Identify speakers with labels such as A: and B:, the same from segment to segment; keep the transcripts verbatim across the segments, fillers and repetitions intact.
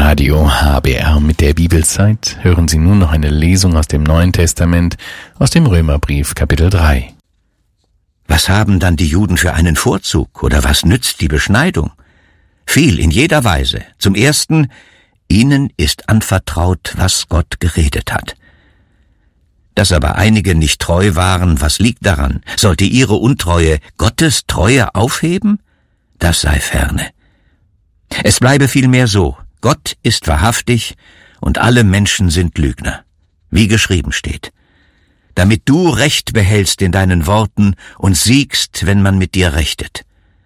A: Radio H B R mit der Bibelzeit hören Sie nun noch eine Lesung aus dem Neuen Testament, aus dem Römerbrief Kapitel drei.
B: Was haben dann die Juden für einen Vorzug, oder was nützt die Beschneidung? Viel in jeder Weise. Zum Ersten, ihnen ist anvertraut, was Gott geredet hat. Dass aber einige nicht treu waren, was liegt daran? Sollte ihre Untreue Gottes Treue aufheben? Das sei ferne. Es bleibe vielmehr so: Gott ist wahrhaftig und alle Menschen sind Lügner, wie geschrieben steht. Damit du Recht behältst in deinen Worten und siegst, wenn man mit dir rechtet.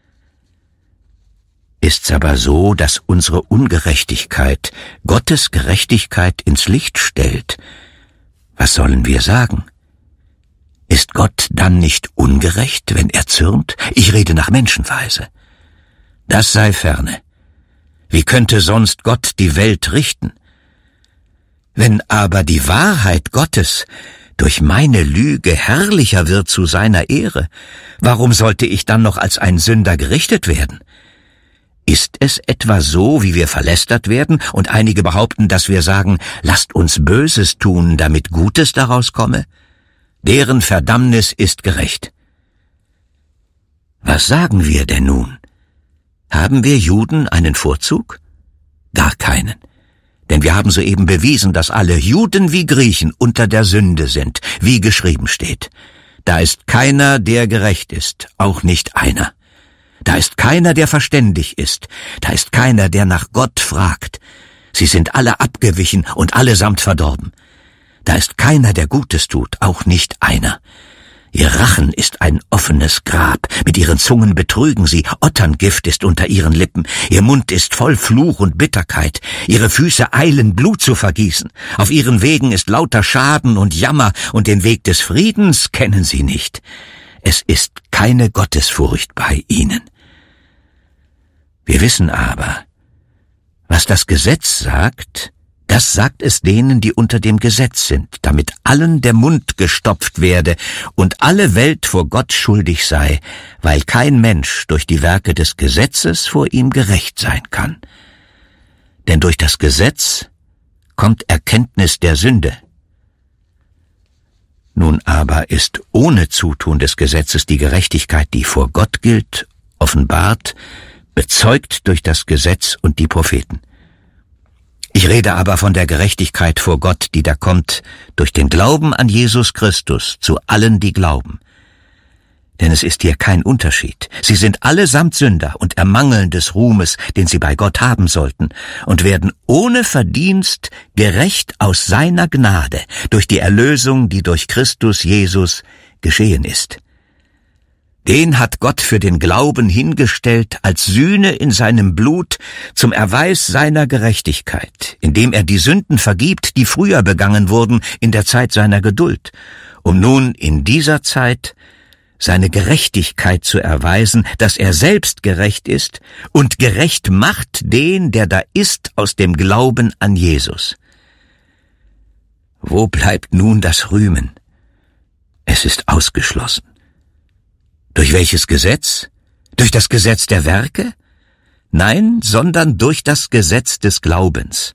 B: Ist's aber so, dass unsere Ungerechtigkeit Gottes Gerechtigkeit ins Licht stellt, was sollen wir sagen? Ist Gott dann nicht ungerecht, wenn er zürnt? Ich rede nach Menschenweise. Das sei ferne. Wie könnte sonst Gott die Welt richten? Wenn aber die Wahrheit Gottes durch meine Lüge herrlicher wird zu seiner Ehre, warum sollte ich dann noch als ein Sünder gerichtet werden? Ist es etwa so, wie wir verlästert werden und einige behaupten, dass wir sagen, lasst uns Böses tun, damit Gutes daraus komme? Deren Verdammnis ist gerecht. Was sagen wir denn nun? Haben wir Juden einen Vorzug? Gar keinen. Denn wir haben soeben bewiesen, dass alle Juden wie Griechen unter der Sünde sind, wie geschrieben steht. Da ist keiner, der gerecht ist, auch nicht einer. Da ist keiner, der verständig ist, da ist keiner, der nach Gott fragt. Sie sind alle abgewichen und allesamt verdorben. Da ist keiner, der Gutes tut, auch nicht einer. Ihr Rachen ist ein offenes Grab, mit ihren Zungen betrügen sie, Otterngift ist unter ihren Lippen, ihr Mund ist voll Fluch und Bitterkeit, ihre Füße eilen, Blut zu vergießen, auf ihren Wegen ist lauter Schaden und Jammer, und den Weg des Friedens kennen sie nicht. Es ist keine Gottesfurcht bei ihnen. Wir wissen aber, was das Gesetz sagt, das sagt es denen, die unter dem Gesetz sind, damit allen der Mund gestopft werde und alle Welt vor Gott schuldig sei, weil kein Mensch durch die Werke des Gesetzes vor ihm gerecht sein kann. Denn durch das Gesetz kommt Erkenntnis der Sünde. Nun aber ist ohne Zutun des Gesetzes die Gerechtigkeit, die vor Gott gilt, offenbart, bezeugt durch das Gesetz und die Propheten. Ich rede aber von der Gerechtigkeit vor Gott, die da kommt durch den Glauben an Jesus Christus zu allen, die glauben. Denn es ist hier kein Unterschied. Sie sind allesamt Sünder und ermangeln des Ruhmes, den sie bei Gott haben sollten, und werden ohne Verdienst gerecht aus seiner Gnade durch die Erlösung, die durch Christus Jesus geschehen ist. Den hat Gott für den Glauben hingestellt als Sühne in seinem Blut zum Erweis seiner Gerechtigkeit, indem er die Sünden vergibt, die früher begangen wurden in der Zeit seiner Geduld, um nun in dieser Zeit seine Gerechtigkeit zu erweisen, dass er selbst gerecht ist und gerecht macht den, der da ist, aus dem Glauben an Jesus. Wo bleibt nun das Rühmen? Es ist ausgeschlossen. Durch welches Gesetz? Durch das Gesetz der Werke? Nein, sondern durch das Gesetz des Glaubens.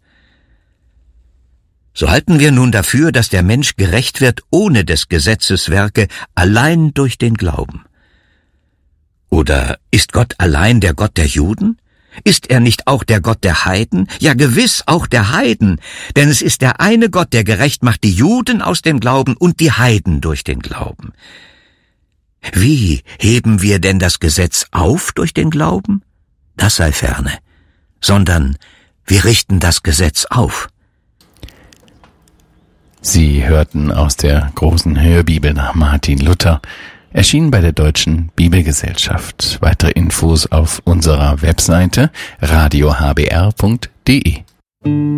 B: So halten wir nun dafür, dass der Mensch gerecht wird ohne des Gesetzes Werke, allein durch den Glauben. Oder ist Gott allein der Gott der Juden? Ist er nicht auch der Gott der Heiden? Ja, gewiss auch der Heiden, denn es ist der eine Gott, der gerecht macht die Juden aus dem Glauben und die Heiden durch den Glauben. Wie heben wir denn das Gesetz auf durch den Glauben? Das sei ferne, sondern wir richten das Gesetz auf.
A: Sie hörten aus der großen Hörbibel nach Martin Luther, erschienen bei der Deutschen Bibelgesellschaft. Weitere Infos auf unserer Webseite radio h b r punkt d e.